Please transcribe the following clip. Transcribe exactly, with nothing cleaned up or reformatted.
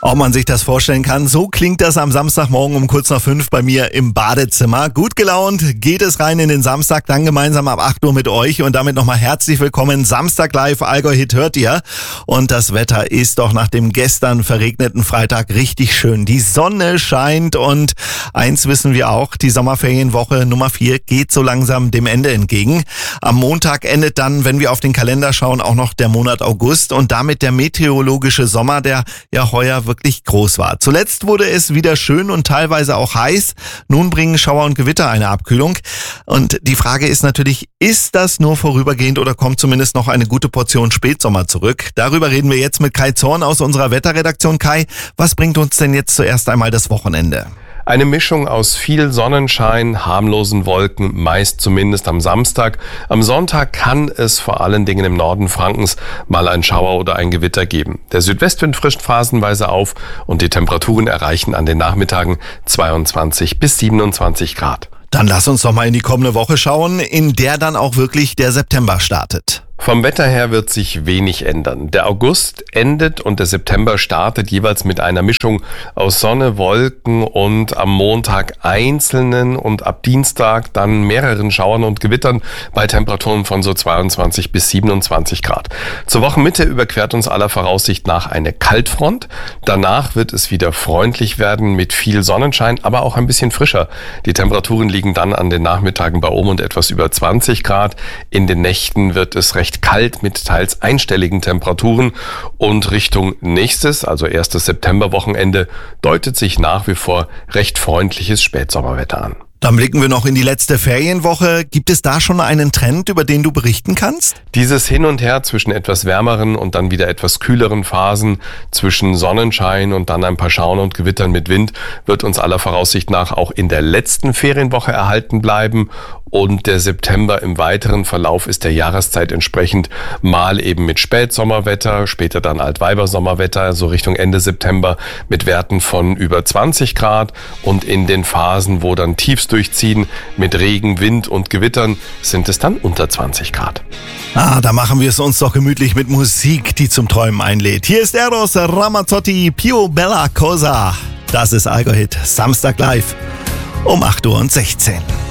Ob man sich das vorstellen kann, so klingt das am Samstagmorgen um kurz nach fünf bei mir im Badezimmer. Gut gelaunt geht es rein in den Samstag, dann gemeinsam ab acht Uhr mit euch und damit nochmal herzlich willkommen. Samstag live, Allgäu Hit hört ihr. Und das Wetter ist doch nach dem gestern verregneten Freitag richtig schön. Die Sonne scheint und eins wissen wir auch, die Sommerferienwoche Nummer vier geht so langsam dem Ende entgegen. Am Montag endet dann, wenn wir auf den Kalender schauen, auch noch der Monat August und damit der meteorologische Sommer, der ja heuer wirklich groß war. Zuletzt wurde es wieder schön und teilweise auch heiß. Nun bringen Schauer und Gewitter eine Abkühlung. Und die Frage ist natürlich, ist das nur vorübergehend oder kommt zumindest noch eine gute Portion Spätsommer zurück? Darüber reden wir jetzt mit Kai Zorn aus unserer Wetterredaktion. Kai, was bringt uns denn jetzt zuerst einmal das Wochenende? Eine Mischung aus viel Sonnenschein, harmlosen Wolken, meist zumindest am Samstag. Am Sonntag kann es vor allen Dingen im Norden Frankens mal ein Schauer oder ein Gewitter geben. Der Südwestwind frischt phasenweise auf und die Temperaturen erreichen an den Nachmittagen zweiundzwanzig bis siebenundzwanzig Grad. Dann lass uns doch mal in die kommende Woche schauen, in der dann auch wirklich der September startet. Vom Wetter her wird sich wenig ändern. Der August endet und der September startet jeweils mit einer Mischung aus Sonne, Wolken und am Montag einzelnen und ab Dienstag dann mehreren Schauern und Gewittern bei Temperaturen von so zweiundzwanzig bis siebenundzwanzig Grad. Zur Wochenmitte überquert uns aller Voraussicht nach eine Kaltfront. Danach wird es wieder freundlich werden mit viel Sonnenschein, aber auch ein bisschen frischer. Die Temperaturen liegen dann an den Nachmittagen bei um und etwas über zwanzig Grad. In den Nächten wird es recht kalt mit teils einstelligen Temperaturen und Richtung nächstes, also erstes Septemberwochenende, deutet sich nach wie vor recht freundliches Spätsommerwetter an. Dann blicken wir noch in die letzte Ferienwoche. Gibt es da schon einen Trend, über den du berichten kannst? Dieses Hin und Her zwischen etwas wärmeren und dann wieder etwas kühleren Phasen, zwischen Sonnenschein und dann ein paar Schauern und Gewittern mit Wind, wird uns aller Voraussicht nach auch in der letzten Ferienwoche erhalten bleiben. Und der September im weiteren Verlauf ist der Jahreszeit entsprechend mal eben mit Spätsommerwetter, später dann Altweibersommerwetter, so Richtung Ende September mit Werten von über zwanzig Grad und in den Phasen, wo dann Tiefs durchziehen mit Regen, Wind und Gewittern, sind es dann unter zwanzig Grad. Ah, da machen wir es uns doch gemütlich mit Musik, die zum Träumen einlädt. Hier ist Eros Ramazzotti, Più Bella Cosa. Das ist Allgäu Hit, Samstag live um acht Uhr sechzehn.